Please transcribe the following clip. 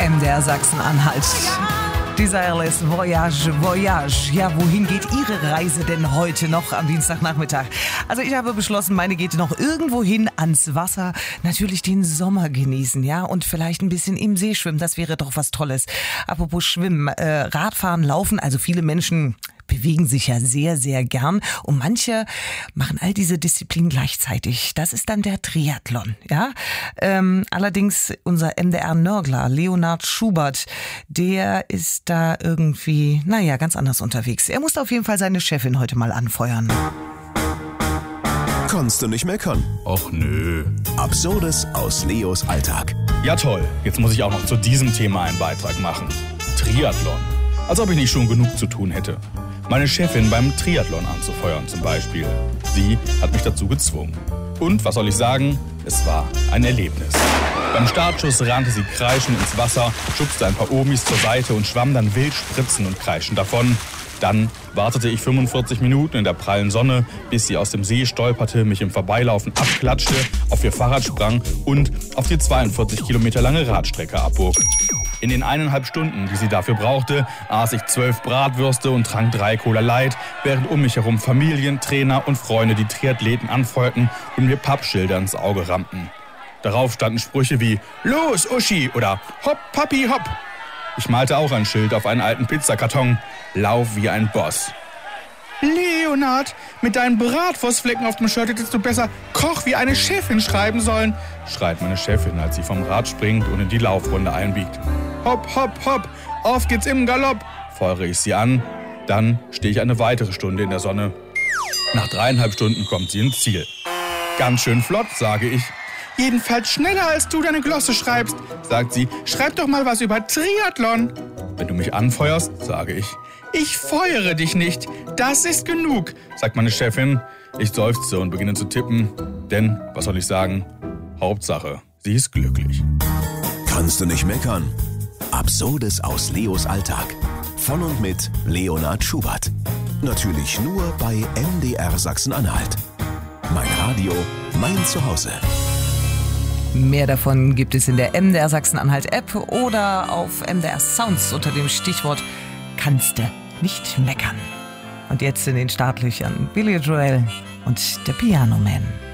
MDR Sachsen-Anhalt. Desireless Voyage, Voyage. Ja, wohin geht Ihre Reise denn heute noch am Dienstagnachmittag? Also ich habe beschlossen, meine geht noch irgendwo hin ans Wasser. Natürlich den Sommer genießen, ja, und vielleicht ein bisschen im See schwimmen. Das wäre doch was Tolles. Apropos Schwimmen, Radfahren, Laufen, also viele Menschen bewegen sich ja sehr, sehr gern und manche machen all diese Disziplinen gleichzeitig. Das ist dann der Triathlon, ja. Allerdings unser MDR-Nörgler Leonhard Schubert, der ist da irgendwie, ganz anders unterwegs. Er musste auf jeden Fall seine Chefin heute mal anfeuern. Kannst du nicht meckern? Och nö. Absurdes aus Leos Alltag. Ja toll, jetzt muss ich auch noch zu diesem Thema einen Beitrag machen. Triathlon. Als ob ich nicht schon genug zu tun hätte. Meine Chefin beim Triathlon anzufeuern zum Beispiel. Sie hat mich dazu gezwungen. Und, was soll ich sagen? Es war ein Erlebnis. Beim Startschuss rannte sie kreischend ins Wasser, schubste ein paar Omis zur Seite und schwamm dann wild spritzend und kreischend davon. Dann wartete ich 45 Minuten in der prallen Sonne, bis sie aus dem See stolperte, mich im Vorbeilaufen abklatschte, auf ihr Fahrrad sprang und auf die 42 Kilometer lange Radstrecke abbog. In den 1,5 Stunden, die sie dafür brauchte, aß ich 12 Bratwürste und trank 3 Cola Light, während um mich herum Familien, Trainer und Freunde die Triathleten anfeuerten und mir Pappschilder ins Auge rammten. Darauf standen Sprüche wie »Los, Uschi« oder »Hopp, Papi, hopp«. Ich malte auch ein Schild auf einen alten Pizzakarton. »Lauf wie ein Boss«. »Leonhard, mit deinen Bratwurstflecken auf dem Shirt hättest du besser »Koch wie eine Chefin« schreiben sollen«, schreit meine Chefin, als sie vom Rad springt und in die Laufrunde einbiegt. »Hopp, hopp, hopp, auf geht's im Galopp«, feuere ich sie an. Dann stehe ich eine weitere Stunde in der Sonne. Nach 3,5 Stunden kommt sie ins Ziel. »Ganz schön flott«, sage ich. »Jedenfalls schneller, als du deine Glosse schreibst«, sagt sie. »Schreib doch mal was über Triathlon.« »Wenn du mich anfeuerst«, sage ich. »Ich feuere dich nicht, das ist genug«, sagt meine Chefin. Ich seufze und beginne zu tippen, denn, was soll ich sagen, Hauptsache, sie ist glücklich. Kannst du nicht meckern? Absurdes aus Leos Alltag. Von und mit Leonhard Schubert. Natürlich nur bei MDR Sachsen-Anhalt. Mein Radio, mein Zuhause. Mehr davon gibt es in der MDR Sachsen-Anhalt-App oder auf MDR Sounds unter dem Stichwort Kannst du nicht meckern. Und jetzt in den Startlöchern Billy Joel und der Piano Man.